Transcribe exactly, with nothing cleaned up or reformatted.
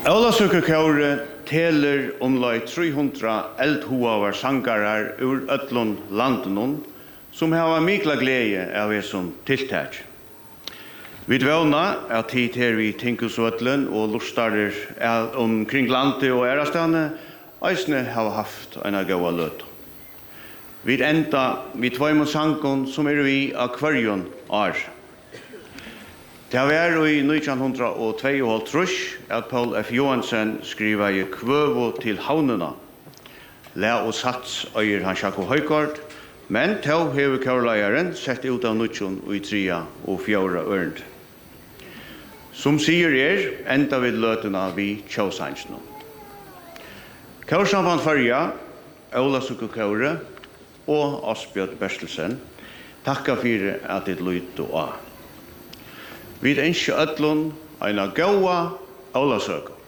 Ólavsøkukóri teler omlai tre hundra eldhugavar sangarar ur öllum landunum som hava mikla gleði av hesum tiltak. Vi dvåna at hit her vi Tinkusvöllin og lustarir omkring landet og erastane eisne hava haft eina góa løt. Vi enda vi tveimund sangon som er vi av kvarjon år. Det var i nítjan tveyoghálvtrýss at Paul F. Johansen skriva i kvøvo til havnuna. Læ og sats øyer han Sjakko Høykard, men tau hever kjærleiaren sett ut av nutjon i tria og fjóra ørnd. Som sier er, enda vid løtuna vi tjausansno. Kjaursamband Førja, Ólavsøkukóri og Asbjørn Bertelsen takka fyrir at det lyt og av. Vi ønsker ødlun eina góa Ólavsøku.